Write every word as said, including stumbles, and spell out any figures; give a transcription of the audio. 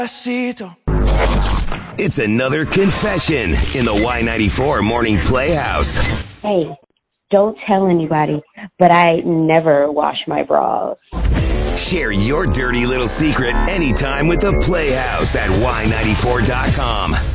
It's another confession in the Y ninety-four Morning Playhouse. Hey, don't tell anybody, but I never wash my bras. Share your dirty little secret anytime with the Playhouse at Y ninety-four dot com.